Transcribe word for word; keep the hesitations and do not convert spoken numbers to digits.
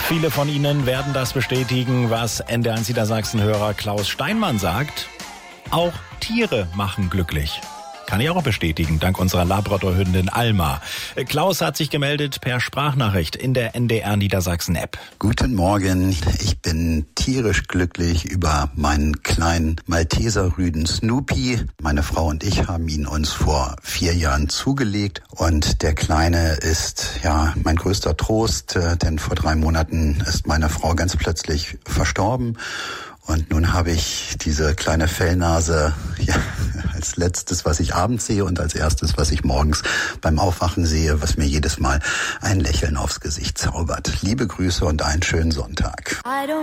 Viele von Ihnen werden das bestätigen, was N D R eins Niedersachsen-Hörer Klaus Steinmann sagt. Auch Tiere machen glücklich. Kann ich auch bestätigen, dank unserer Labrador-Hündin Alma. Klaus hat sich gemeldet per Sprachnachricht in der N D R Niedersachsen-App. Guten Morgen, ich bin tierisch glücklich über meinen kleinen Malteser-Rüden Snoopy. Meine Frau und ich haben ihn uns vor vier Jahren zugelegt und der Kleine ist ja mein größter Trost, denn vor drei Monaten ist meine Frau ganz plötzlich verstorben. Und nun habe ich diese kleine Fellnase ja, als letztes, was ich abends sehe und als erstes, was ich morgens beim Aufwachen sehe, was mir jedes Mal ein Lächeln aufs Gesicht zaubert. Liebe Grüße und einen schönen Sonntag.